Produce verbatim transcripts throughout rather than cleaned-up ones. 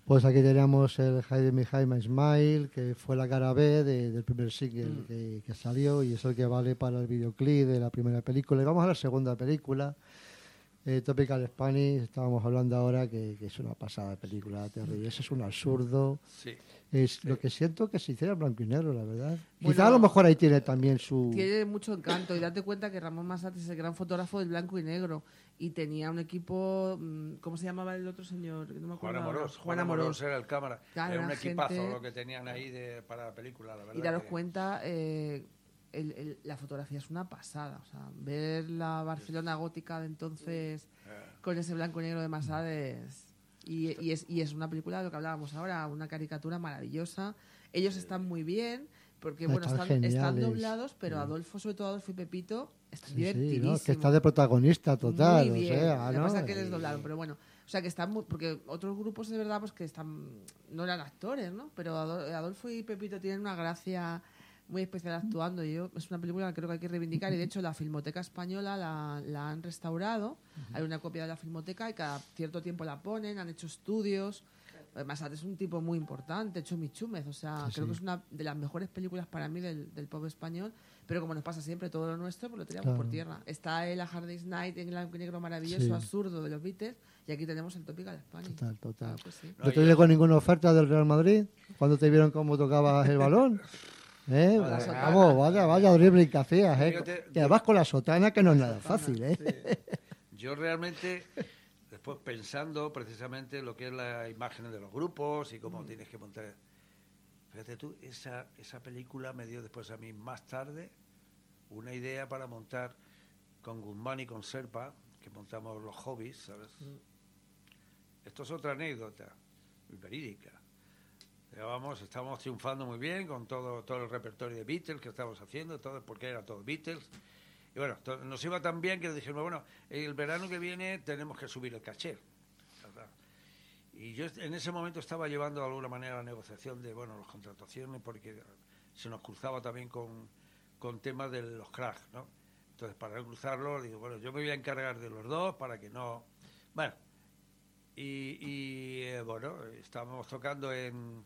Pues aquí teníamos el Hide Me Hide My Smile, que fue la cara B de, del primer single mm. que, que salió y es el que vale para el videoclip de la primera película. Y vamos a la segunda película, eh, Tropical Spanish. Estábamos hablando ahora que, que es una pasada de película terrible. Ese es un absurdo. Sí. Es sí. Lo que siento que se hiciera blanco y negro, la verdad. Bueno, Quizá a lo mejor ahí tiene también su... Tiene mucho encanto y date cuenta que Ramón Massat es el gran fotógrafo del blanco y negro y tenía un equipo, ¿cómo se llamaba el otro señor? No me acuerdo. Juan Amorós. Juan Juan Amorós era el cámara. Claro, era un equipazo gente... lo que tenían ahí de, para la película, la verdad. Y daros que... cuenta, eh, el, el, la fotografía es una pasada. O sea, ver la Barcelona gótica de entonces eh. con ese blanco y negro de Massat es... Y, y, es, y es una película de lo que hablábamos ahora, una caricatura maravillosa. Ellos están muy bien, porque bueno, están, están, están doblados, pero sí. Adolfo, sobre todo Adolfo y Pepito, están sí, divertidísimos. Sí, ¿no? Que está de protagonista total. Muy bien. O sea, Lo que ¿no? pasa es que les doblaron, pero bueno. O sea, que están muy... Porque otros grupos de verdad, pues que están... No eran actores, ¿no? Pero Adolfo y Pepito tienen una gracia muy especial actuando. Y yo, es una película que creo que hay que reivindicar. Y de hecho, la Filmoteca Española la, la han restaurado. Uh-huh. Hay una copia de la Filmoteca y cada cierto tiempo la ponen. Han hecho estudios. Además, es un tipo muy importante, Chumi Chúmez. O sea, sí, creo sí. que es una de las mejores películas para mí del, del pop español. Pero como nos pasa siempre, todo lo nuestro, pues lo tiramos claro. por tierra. Está el A Hard Day's Night en blanco y negro maravilloso, sí. absurdo de los Beatles. Y aquí tenemos el Tropical Spanish. Total, total. Claro, pues sí. ¿No te llegó ninguna oferta del Real Madrid cuando te vieron cómo tocabas el balón? ¿Eh? No, vamos, vaya, vaya horrible que hacías, ¿eh? Fíjate, que además con la sotana, que no es nada fácil, ¿eh? Sí. Yo realmente, después pensando precisamente lo que es la imagen de los grupos y cómo mm. tienes que montar... Fíjate tú, esa, esa película me dio después a mí más tarde una idea para montar con Guzmán y con Serpa, que montamos los hobbies, ¿sabes? Mm. Esto es otra anécdota, verídica. Vamos, estábamos triunfando muy bien con todo todo el repertorio de Beatles que estábamos haciendo, todo porque era todo Beatles. Y bueno, to, nos iba tan bien que dijimos, bueno, el verano que viene tenemos que subir el caché. ¿Verdad? Y yo en ese momento estaba llevando de alguna manera la negociación de, bueno, las contrataciones, porque se nos cruzaba también con, con temas de los cracks, ¿no? Entonces, para no cruzarlo, digo, bueno, yo me voy a encargar de los dos para que no... Bueno, y, y eh, bueno, estábamos tocando en...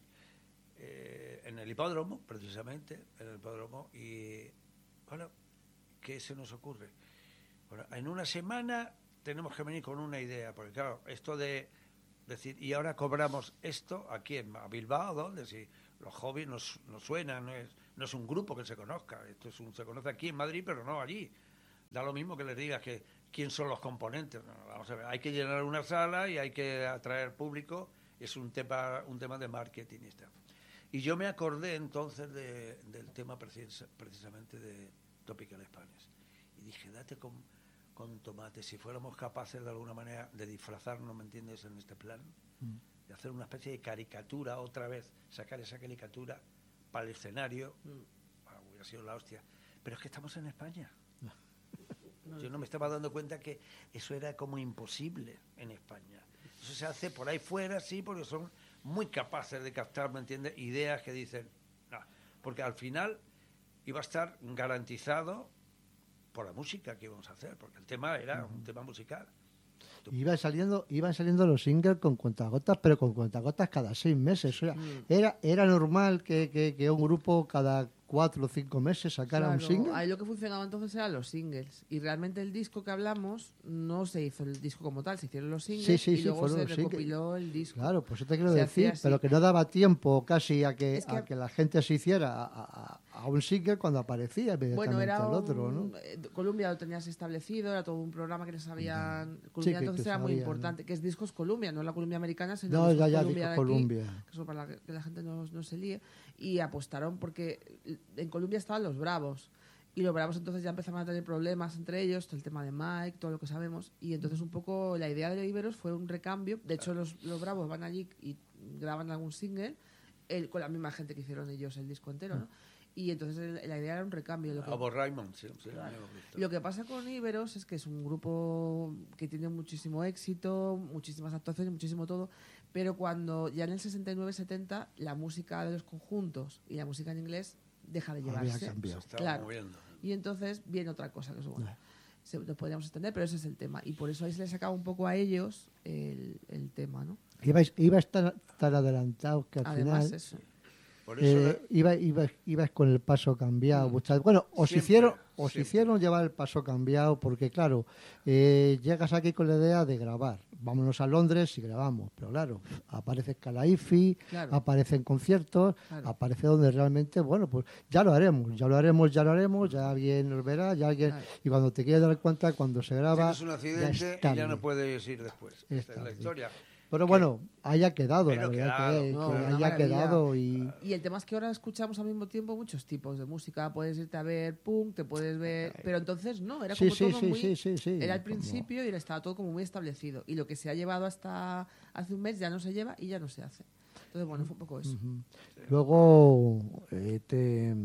Eh, en el hipódromo, precisamente, en el hipódromo, y bueno, ¿qué se nos ocurre? Bueno, en una semana tenemos que venir con una idea, porque claro, esto de decir, y ahora cobramos esto aquí en a Bilbao, donde si los hobbies nos, nos suenan, no es, no es un grupo que se conozca, esto es un, se conoce aquí en Madrid, pero no allí. Da lo mismo que les digas que quién son los componentes. No, vamos a ver, hay que llenar una sala y hay que atraer público, es un tema, un tema de marketing y tal. Y yo me acordé entonces de, del tema precis, precisamente de Tropical Spanish. Y dije, date con, con tomate, si fuéramos capaces de alguna manera de disfrazarnos, ¿me entiendes?, en este plan, mm. de hacer una especie de caricatura otra vez, sacar esa caricatura para el escenario, mm. bueno, hubiera sido la hostia. Pero es que estamos en España. No. Yo no me estaba dando cuenta que eso era como imposible en España. Eso se hace por ahí fuera, sí, porque son... muy capaces de captar, ¿me entiendes?, ideas que dicen, no, porque al final iba a estar garantizado por la música que íbamos a hacer, porque el tema era uh-huh. un tema musical. Iban saliendo, iban saliendo los singles con cuentagotas, pero con cuentagotas cada seis meses. O sea, uh-huh. era, era normal que, que, que un grupo cada cuatro o cinco meses sacara claro, un single. Ahí lo que funcionaba entonces eran los singles. Y realmente el disco que hablamos no se hizo el disco como tal, se hicieron los singles sí, sí, y sí, luego se singles. recopiló el disco. Claro, pues eso te quiero se decir, pero que no daba tiempo casi a que, es que, a que la gente se hiciera a, a, a un single cuando aparecía inmediatamente bueno, era el otro, ¿no? Un, Columbia lo tenías establecido, era todo un programa que les habían... Mm. Columbia sí, entonces que era sabían, muy importante, ¿no? Que es Discos Columbia, no la Columbia americana, sino no, ya, ya, Columbia Discos Columbia. Aquí, que eso para la, que la gente no, no se líe. Y apostaron porque en Columbia estaban los Bravos. Y los Bravos entonces ya empezaron a tener problemas entre ellos, todo el tema de Mike, todo lo que sabemos. Y entonces un poco la idea de Iberos fue un recambio. De hecho, los, los Bravos van allí y graban algún single el, con la misma gente que hicieron ellos el disco entero, ¿no? Y entonces el, la idea era un recambio. Lo que, Abo Raymond, sí, sí, claro. Lo que pasa con Iberos es que es un grupo que tiene muchísimo éxito, muchísimas actuaciones, muchísimo todo. Pero cuando ya en el sesenta y nueve setenta la música de los conjuntos y la música en inglés deja de llevarse. Había cambiado. Claro. Y entonces viene otra cosa que es bueno. se, nos podríamos extender, pero ese es el tema. Y por eso ahí se les sacaba un poco a ellos el, el tema, ¿no? Ibais, ibais tan, tan adelantados que al Además, final... eso. Por eso Eh, iba, iba, ibas con el paso cambiado. Mm. muchas- Bueno, os Siempre, hicieron os siempre. hicieron llevar el paso cambiado porque, claro, eh, llegas aquí con la idea de grabar. Vámonos a Londres y grabamos. Pero, claro, aparece Calaifi, Claro. aparecen conciertos, Claro. aparece donde realmente, bueno, pues ya lo haremos, ya lo haremos, ya lo haremos, ya alguien nos verá, ya alguien... Claro. Y cuando te quieres dar cuenta, cuando se graba, tienes un ya accidente es y ya tarde. no puedes ir después. Es Esta es la tarde. historia. Pero que- bueno, haya quedado, la Pero verdad quedado, que, no, que una haya maravilla. quedado y... Y el tema es que ahora escuchamos al mismo tiempo muchos tipos de música. Puedes irte a ver punk, te puedes ver... Pero entonces no, era Sí, como sí, todo sí, muy... sí, sí, sí. Era al Como- principio y era- estaba todo como muy establecido. Y lo que se ha llevado hasta hace un mes ya no se lleva y ya no se hace. Entonces, bueno, fue un poco eso. Ujú. Luego eh, te,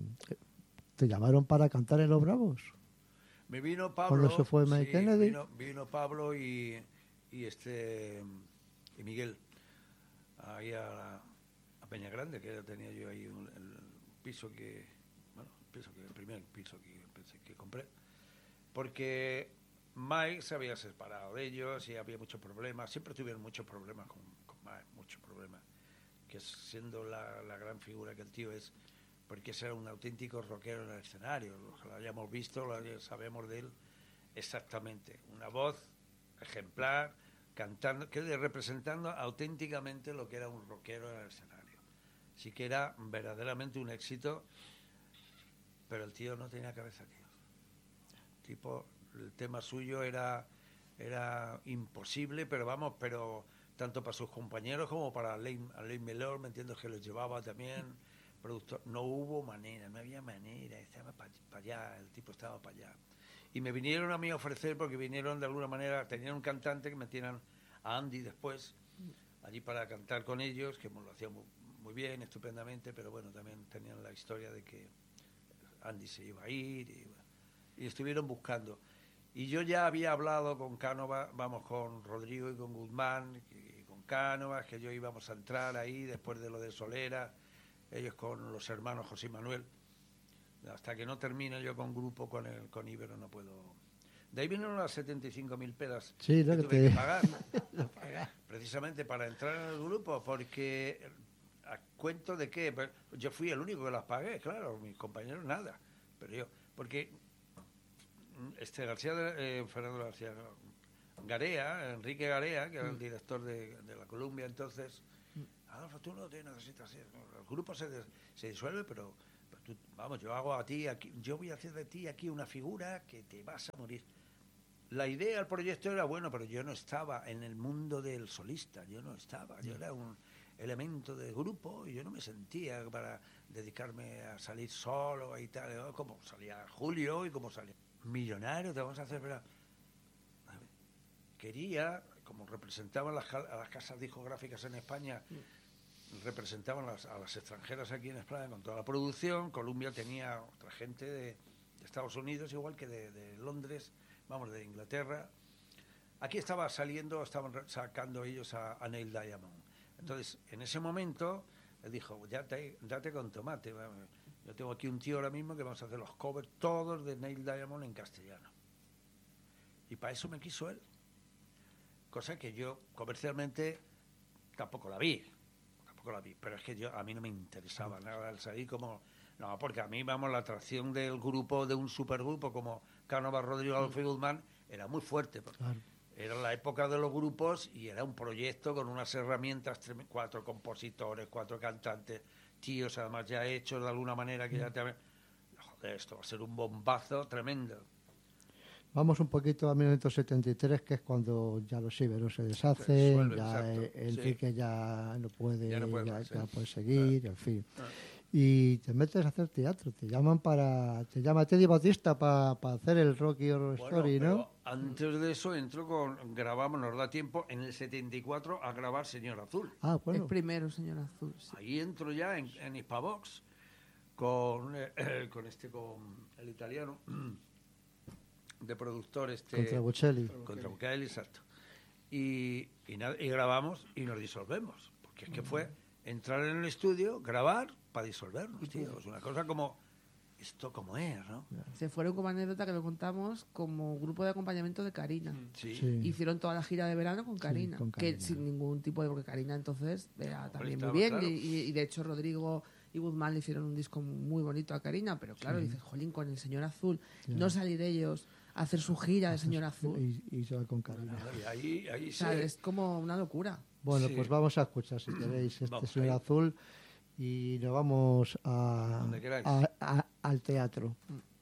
te llamaron para cantar en Los Bravos. Me vino Pablo. Cuando se fue Mike sí, Kennedy. Vino, vino Pablo y, y este y Miguel ahí a, la- a Peña Grande, que tenía yo ahí un, el piso que, bueno, el piso que el primer piso que, pensé que compré, porque Mike se había separado de ellos y había muchos problemas. Siempre tuvieron muchos problemas con, con Mike, muchos problemas. Que siendo la, la gran figura que el tío es, porque ese era un auténtico rockero en el escenario. Los que lo hayamos visto, lo sabemos de él exactamente. Una voz ejemplar, cantando, que representando auténticamente lo que era un rockero en el escenario. Así que era verdaderamente un éxito, pero el tío no tenía cabeza, tío. Tipo, el tema suyo era, era imposible, pero vamos, pero tanto para sus compañeros como para Alain, Alain Miller, ¿me entiendes? Que los llevaba también, productor. No hubo manera, no había manera, estaba para pa allá, el tipo estaba para allá. Y me vinieron a mí a ofrecer, porque vinieron de alguna manera, tenían un cantante que metieran a Andy después, allí para cantar con ellos, que lo hacía muy, muy bien, estupendamente, pero bueno, también tenían la historia de que Andy se iba a ir y, y estuvieron buscando. Y yo ya había hablado con Cánovas, vamos, con Rodrigo y con Guzmán, y con Cánovas, que yo íbamos a entrar ahí después de lo de Solera, ellos con los hermanos José y Manuel. Hasta que no termine yo con grupo, con el con Ibero no puedo. De ahí vinieron las setenta y cinco mil pedas Sí, que lo que tuve te- que pagar, precisamente para entrar en el grupo, porque a cuento de que pues, yo fui el único que las pagué, claro, mis compañeros nada, pero yo, porque este García, de, eh, Fernando García Garea, Enrique Garea, que era el director de, de la Columbia entonces, Adolfo, tú no te necesitas, el grupo se, des, se disuelve, pero, pero tú, vamos, yo hago a ti, aquí, yo voy a hacer de ti aquí una figura que te vas a morir. La idea, el proyecto era bueno, pero yo no estaba en el mundo del solista, yo no estaba, yo era un elemento de grupo y yo no me sentía para dedicarme a salir solo y tal, como salía Julio y como salía Millonario, te vamos a hacer, pero quería, como representaban las, a las casas discográficas en España, representaban las, a las extranjeras aquí en España con toda la producción. Columbia tenía otra gente de, de Estados Unidos, igual que de, de Londres, vamos, de Inglaterra. Aquí estaba saliendo, estaban sacando ellos a, a Neil Diamond. Entonces, en ese momento, él dijo, ya te, date con tomate. Yo tengo aquí un tío ahora mismo que vamos a hacer los covers todos de Neil Diamond en castellano. Y para eso me quiso él. Cosa que yo comercialmente tampoco la vi. Tampoco la vi. Pero es que yo a mí no me interesaba nada el salir como... No, porque a mí, vamos, la atracción del grupo, de un supergrupo como Cánovas, Rodrigo, Adolfo y Guzmán, era muy fuerte. Claro. Era la época de los grupos y era un proyecto con unas herramientas, cuatro compositores, cuatro cantantes, tíos además ya hechos de alguna manera que ya te... Joder, esto va a ser un bombazo tremendo. Vamos un poquito a mil novecientos setenta y tres, que es cuando ya los íberos se deshacen, Suelve, ya exacto, Enrique sí. ya no puede, Ya ya no puede ya más, no sí. puede seguir, Ah. en fin. Ah. Y te metes a hacer teatro, te llaman para, te llama Teddy Bautista para hacer el Rocky Horror Bueno, Story, pero ¿no? antes de eso entro con, grabamos, nos da tiempo en el setenta y cuatro a grabar Señor Azul. Ah, Es bueno, primero, señor Azul. Sí. Ahí entro ya en, en Hispavox con, eh, con este, con el italiano de productor este... contra Bocelli. Contra Buccaeli, exacto. Y, y, nada, y grabamos y nos disolvemos. Porque es que fue entrar en el estudio, grabar para disolvernos, tío. Es una cosa como... ¿esto cómo es, no? Se fueron como anécdota que lo contamos como grupo de acompañamiento de Karina. Sí. Sí. Hicieron toda la gira de verano con Karina, con que Karina. sin ningún tipo de... Porque Karina entonces era también estaba muy bien claro. y, y de hecho Rodrigo y Guzmán le hicieron un disco muy bonito a Karina, pero claro, dices, jolín, con el Señor Azul, Ya. no salir ellos a hacer su gira de Señor Azul. Y, y se va con Karina. Y ahí, ahí O sea, se... es como una locura. Bueno, Sí. pues vamos a escuchar, si queréis, este Vamos Señor ahí. Azul y nos vamos a, Donde queráis. a- a- al teatro. Mm.